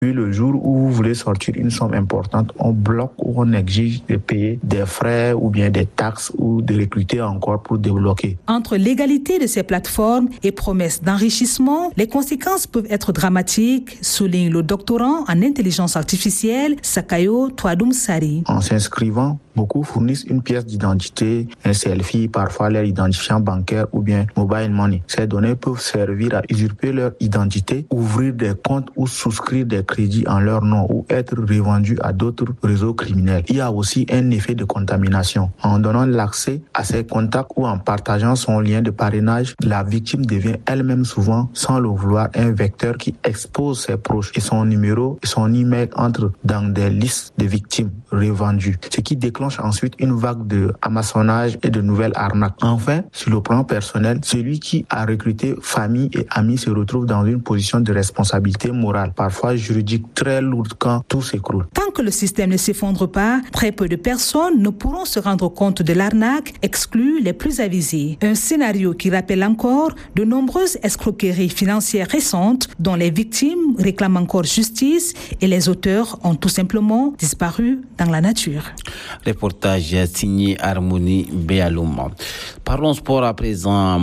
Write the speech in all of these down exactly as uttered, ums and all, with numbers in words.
Puis le jour où vous voulez sortir une somme importante, on bloque ou on exige de payer des frais ou bien des taxes ou de recruter encore pour débloquer. Entre l'égalité de ces plateformes et promesses d'enrichissement, les conséquences peuvent être dramatiques, souligne le doctorant en intelligence artificielle Sakayo Twadoum Sari. En s'inscrivant, beaucoup fournissent une pièce d'identité, un selfie, parfois leur identifiant bancaire ou bien mobile money. Ces données peuvent servir à usurper leur identité, ouvrir des comptes ou souscrire des crédits en leur nom ou être revendus à d'autres réseaux criminels. Il y a aussi un effet de contamination. En donnant l'accès à ses contacts ou en partageant son lien de parrainage, la victime devient elle-même souvent, sans le vouloir, un vecteur qui expose ses proches et son numéro et son email entrent dans des listes de victimes revendues, ce qui déclenche ensuite une vague de hameçonnage et de nouvelles arnaques. Enfin, sur le plan personnel, celui qui a recruté famille et amis se retrouve dans une position de responsabilité morale, parfois juridique, très lourde quand tout s'écroule. Tant que le système ne s'effondre pas, très peu de personnes ne pourront se rendre compte de l'arnaque, exclus les plus avisés. Un scénario qui rappelle encore de nombreuses escroqueries financières récentes dont les victimes réclament encore justice et les auteurs ont tout simplement disparu dans la nature. Reportage signé Harmonie Béalouma. Parlons sport à présent.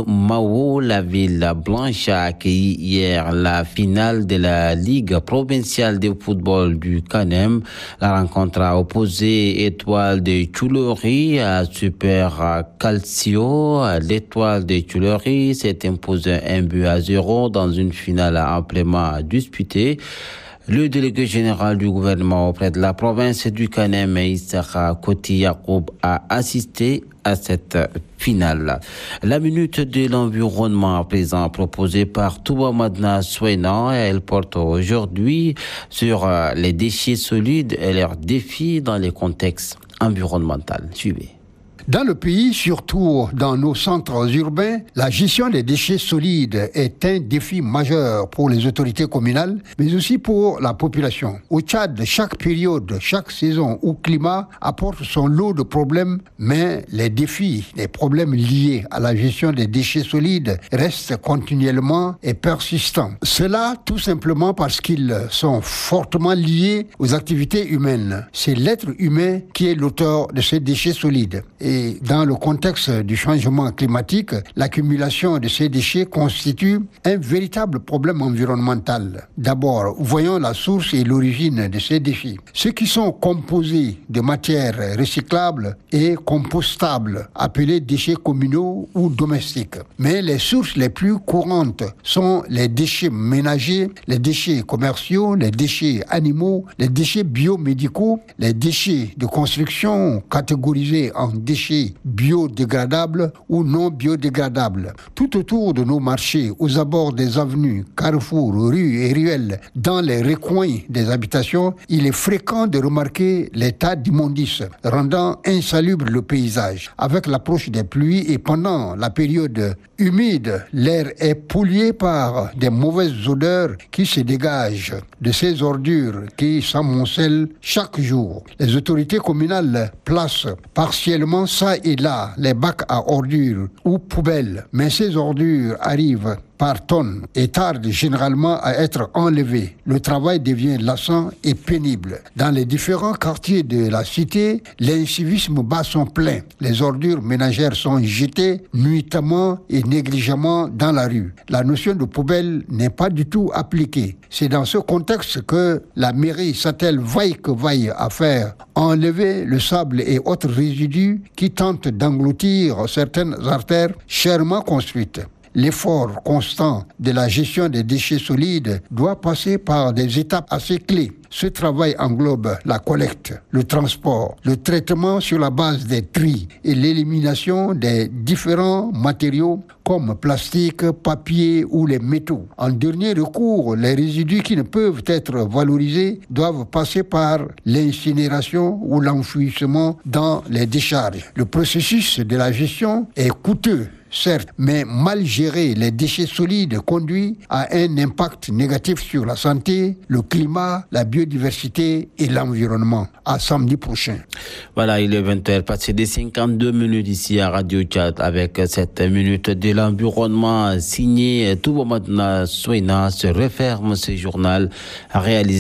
Mao, la ville blanche, a accueilli hier la finale de la Ligue provinciale de football du Canem. La rencontre a opposé Étoile de Tuileries à Super Calcio. L'Étoile de Tuileries s'est imposée un but à zéro dans une finale amplement disputée. Le délégué général du gouvernement auprès de la province du Canem, Issakha Koti Yacoub, a assisté à cette finale. La minute de l'environnement à présent proposée par Touba Madna Souena, elle porte aujourd'hui sur les déchets solides et leurs défis dans les contextes environnementaux. Suivez. Dans le pays, surtout dans nos centres urbains, la gestion des déchets solides est un défi majeur pour les autorités communales, mais aussi pour la population. Au Tchad, chaque période, chaque saison ou climat apporte son lot de problèmes, mais les défis, les problèmes liés à la gestion des déchets solides restent continuellement et persistants. Cela tout simplement parce qu'ils sont fortement liés aux activités humaines. C'est l'être humain qui est l'auteur de ces déchets solides. Et Et dans le contexte du changement climatique, l'accumulation de ces déchets constitue un véritable problème environnemental. D'abord, voyons la source et l'origine de ces déchets. Ceux qui sont composés de matières recyclables et compostables, appelés déchets communaux ou domestiques. Mais les sources les plus courantes sont les déchets ménagers, les déchets commerciaux, les déchets animaux, les déchets biomédicaux, les déchets de construction catégorisés en déchets biodégradables ou non biodégradables. Tout autour de nos marchés, aux abords des avenues, carrefours, rues et ruelles, dans les recoins des habitations, il est fréquent de remarquer les tas d'immondices, rendant insalubre le paysage. Avec l'approche des pluies et pendant la période humide, l'air est pollué par des mauvaises odeurs qui se dégagent de ces ordures qui s'amoncellent chaque jour. Les autorités communales placent partiellement ça et là les bacs à ordures ou poubelles, mais ces ordures arrivent par tonnes et tardent généralement à être enlevées. Le travail devient lassant et pénible. Dans les différents quartiers de la cité, l'incivisme bat son plein. Les ordures ménagères sont jetées nuitamment et négligemment dans la rue. La notion de poubelle n'est pas du tout appliquée. C'est dans ce contexte que la mairie s'attelle vaille que vaille à faire enlever le sable et autres résidus qui tentent d'engloutir certaines artères chèrement construites. L'effort constant de la gestion des déchets solides doit passer par des étapes assez clés. Ce travail englobe la collecte, le transport, le traitement sur la base des tris et l'élimination des différents matériaux comme plastique, papier ou les métaux. En dernier recours, les résidus qui ne peuvent être valorisés doivent passer par l'incinération ou l'enfouissement dans les décharges. Le processus de la gestion est coûteux, certes, mais mal gérer les déchets solides conduit à un impact négatif sur la santé, le climat, la biodiversité et l'environnement. À samedi prochain. Voilà, il est vingt heures, passé des cinquante-deux minutes ici à Radio Tchad avec cette minute de l'environnement signée Touba Madna Souena. Se referme ce journal réalisé